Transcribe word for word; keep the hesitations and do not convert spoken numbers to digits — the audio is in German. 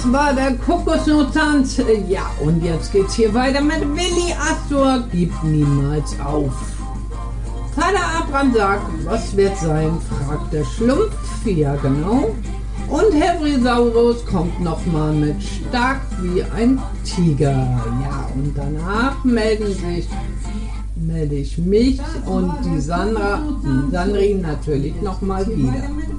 war der Kokosnusstanz. Ja, und jetzt geht's hier weiter mit Willi Astor. Gibt niemals auf. Vater Abraham sagt, was wird sein? Fragt der Schlumpf. Ja, genau. Und Hebrisaurus kommt nochmal mit stark wie ein Tiger. Ja, und danach melden sich, melde ich mich und die Sandra, die Sandrine natürlich nochmal wieder.